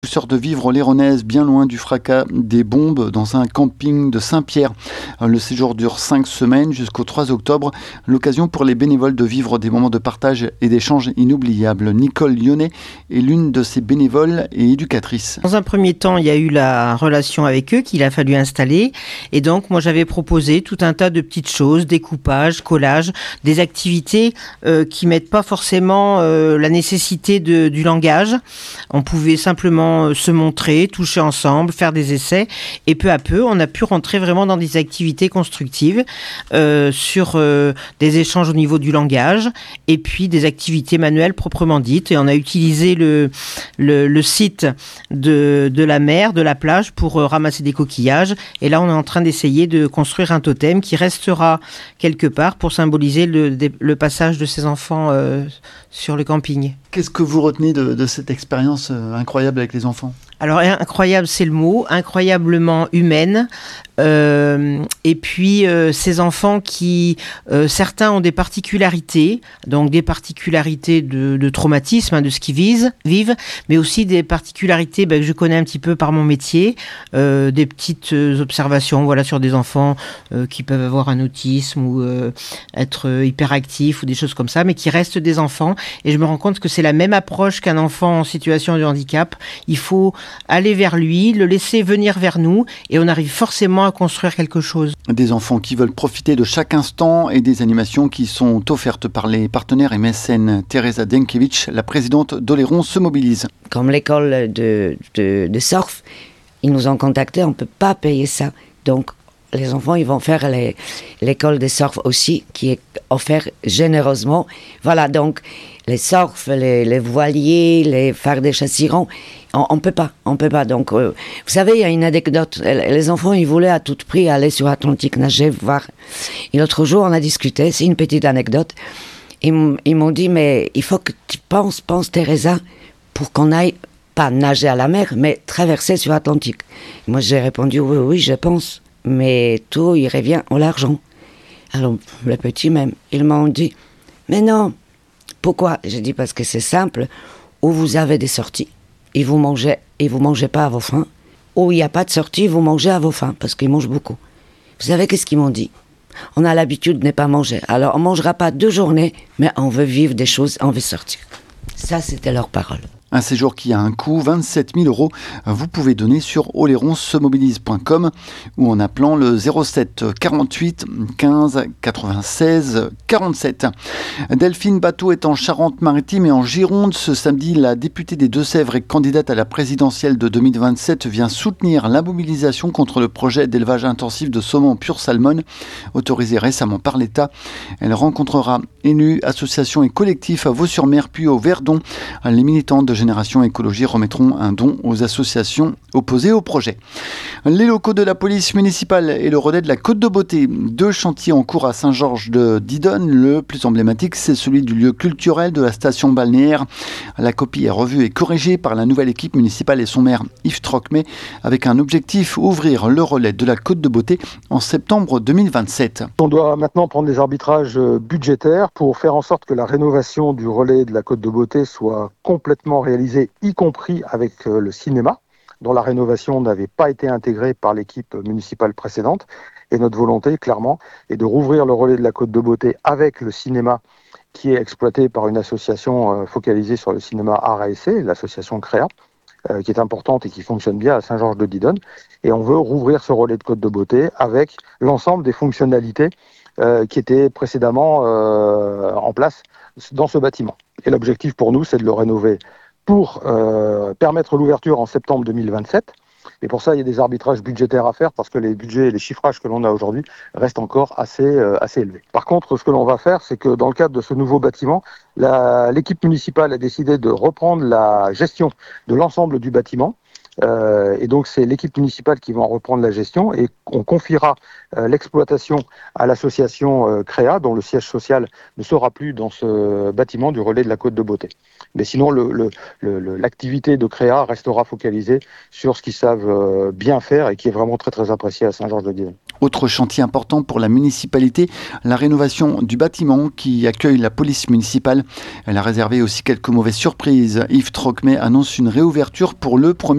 Douceur de vivre l'Héronnaise, bien loin du fracas des bombes, dans un camping de Saint-Pierre. Le séjour dure 5 semaines jusqu'au 3 octobre. L'occasion pour les bénévoles de vivre des moments de partage et d'échange inoubliables. Nicole Lyonnais est l'une de ces bénévoles et éducatrices. Dans un premier temps, il y a eu la relation avec eux qu'il a fallu installer. Et donc, moi, j'avais proposé tout un tas de petites choses, découpage, collage, des activités qui mettent pas forcément la nécessité du langage. On pouvait simplement se montrer, toucher ensemble, faire des essais, et peu à peu on a pu rentrer vraiment dans des activités constructives sur des échanges au niveau du langage et puis des activités manuelles proprement dites, et on a utilisé le site de la mer, de la plage, pour ramasser des coquillages, et là on est en train d'essayer de construire un totem qui restera quelque part pour symboliser le passage de ces enfants sur le camping. Qu'est-ce que vous retenez de cette expérience incroyable avec les enfants ? Alors, incroyable, c'est le mot, incroyablement humaine. Et puis, ces enfants qui, certains ont des particularités, donc des particularités de traumatisme, de ce qu'ils vivent, mais aussi des particularités que je connais un petit peu par mon métier, des petites observations, voilà, sur des enfants qui peuvent avoir un autisme ou être hyperactifs ou des choses comme ça, mais qui restent des enfants. Et je me rends compte que c'est la même approche qu'un enfant en situation de handicap. Il faut aller vers lui, le laisser venir vers nous, et on arrive forcément à construire quelque chose. Des enfants qui veulent profiter de chaque instant et des animations qui sont offertes par les partenaires et mécènes. Teresa Denkiewicz, la présidente d'Oléron, se mobilise. Comme l'école de surf, ils nous ont contactés, on ne peut pas payer ça. Donc, les enfants, ils vont faire l'école de surf aussi, qui est offerte généreusement. Voilà, donc, les surfs, les voiliers, les faire des chassirons, on peut pas. Donc, vous savez, il y a une anecdote. Les enfants, ils voulaient à tout prix aller sur Atlantique nager, voir. Et l'autre jour, on a discuté, c'est une petite anecdote. Ils m'ont dit, mais il faut que tu penses, Teresa, pour qu'on aille pas nager à la mer, mais traverser sur Atlantique. Moi, j'ai répondu, oui, je pense. Mais tout, il revient à l'argent. Alors, les petits même, ils m'ont dit, mais non, pourquoi ? J'ai dit, parce que c'est simple, où vous avez des sorties, et vous mangez pas à vos faims, ou il n'y a pas de sortie, vous mangez à vos faims, parce qu'ils mangent beaucoup. Vous savez qu'est-ce qu'ils m'ont dit ? On a l'habitude de ne pas manger, alors on ne mangera pas 2 journées, mais on veut vivre des choses, on veut sortir. Ça, c'était leur parole. Un séjour qui a un coût, 27 000 €. Vous pouvez donner sur oléronsemobilise.com ou en appelant le 07 48 15 96 47. Delphine Bateau est en Charente-Maritime et en Gironde. Ce samedi, la députée des Deux-Sèvres et candidate à la présidentielle de 2027 vient soutenir la mobilisation contre le projet d'élevage intensif de saumon pur salmon, autorisé récemment par l'État. Elle rencontrera élus, associations et collectifs à Vaux-sur-Mer puis au Verdon. Les militants de Génération Écologie remettront un don aux associations opposées au projet. Les locaux de la police municipale et le relais de la Côte de Beauté. 2 chantiers en cours à Saint-Georges de Didonne. Le plus emblématique, c'est celui du lieu culturel de la station balnéaire. La copie est revue et corrigée par la nouvelle équipe municipale et son maire Yves Trocmé, avec un objectif, ouvrir le relais de la Côte de Beauté en septembre 2027. On doit maintenant prendre des arbitrages budgétaires pour faire en sorte que la rénovation du relais de la Côte de Beauté soit complètement réalisée, y compris avec le cinéma, dont la rénovation n'avait pas été intégrée par l'équipe municipale précédente. Et notre volonté, clairement, est de rouvrir le relais de la Côte de Beauté avec le cinéma qui est exploité par une association focalisée sur le cinéma art et essai, l'association CREA, qui est importante et qui fonctionne bien à Saint-Georges de Didonne. Et on veut rouvrir ce relais de Côte de Beauté avec l'ensemble des fonctionnalités qui étaient précédemment en place dans ce bâtiment. Et l'objectif pour nous, c'est de le rénover pour permettre l'ouverture en septembre 2027. Et pour ça, il y a des arbitrages budgétaires à faire parce que les budgets et les chiffrages que l'on a aujourd'hui restent encore assez élevés. Par contre, ce que l'on va faire, c'est que dans le cadre de ce nouveau bâtiment, l'équipe municipale a décidé de reprendre la gestion de l'ensemble du bâtiment Et donc c'est l'équipe municipale qui va en reprendre la gestion et on confiera l'exploitation à l'association Créa, dont le siège social ne sera plus dans ce bâtiment du relais de la Côte de Beauté. Mais sinon, l'activité de Créa restera focalisée sur ce qu'ils savent bien faire et qui est vraiment très très apprécié à Saint-Georges-de-Guizen. Autre chantier important pour la municipalité, la rénovation du bâtiment qui accueille la police municipale. Elle a réservé aussi quelques mauvaises surprises. Yves Trocmé annonce une réouverture pour le 1er